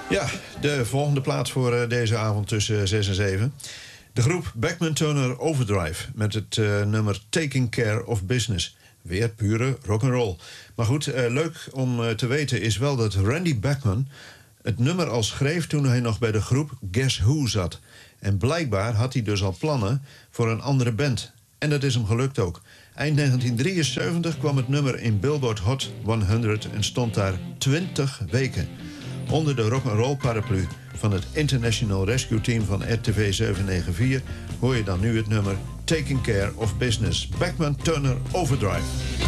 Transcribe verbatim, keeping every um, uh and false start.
Ja, de volgende plaats voor uh, deze avond tussen zes en zeven. De groep Bachman Turner Overdrive met het uh, nummer Taking Care of Business. Weer pure rock'n'roll. Maar goed, uh, leuk om uh, te weten is wel dat Randy Bachman het nummer al schreef toen hij nog bij de groep Guess Who zat. En blijkbaar had hij dus al plannen voor een andere band. En dat is hem gelukt ook. Eind negentien drieënzeventig kwam het nummer in Billboard Hot honderd en stond daar twintig weken. Onder de rock'n'roll paraplu van het International Rescue Team van R T V zevenhonderdvier hoor je dan nu het nummer Taking Care of Business. Bachman Turner Overdrive.